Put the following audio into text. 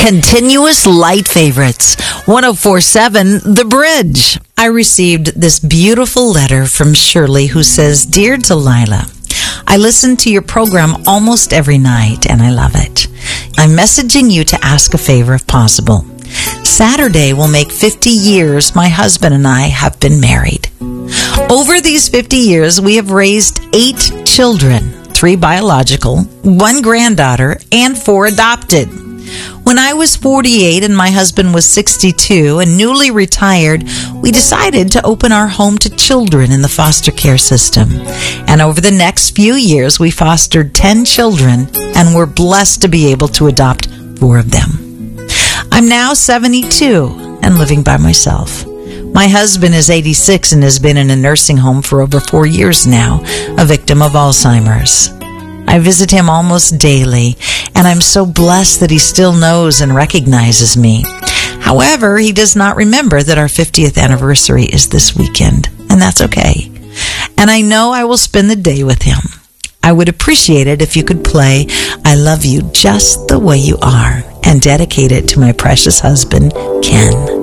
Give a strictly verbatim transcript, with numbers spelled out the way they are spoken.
Continuous Light Favorites, one oh four point seven The Bridge. I received this beautiful letter from Shirley who says, Dear Delilah, I listen to your program almost every night and I love it. I'm messaging you to ask a favor if possible. Saturday will make fifty years my husband and I have been married. Over these fifty years, we have raised eight children, three biological, one granddaughter, and four adopted. When I was forty-eight and my husband was sixty-two and newly retired, we decided to open our home to children in the foster care system. And over the next few years, we fostered ten children and were blessed to be able to adopt four of them. I'm now seventy-two and living by myself. My husband is eighty-six and has been in a nursing home for over four years now, a victim of Alzheimer's. I visit him almost daily, and I'm so blessed that he still knows and recognizes me. However, he does not remember that our fiftieth anniversary is this weekend, and that's okay. And I know I will spend the day with him. I would appreciate it if you could play I Love You Just the Way You Are and dedicate it to my precious husband, Ken.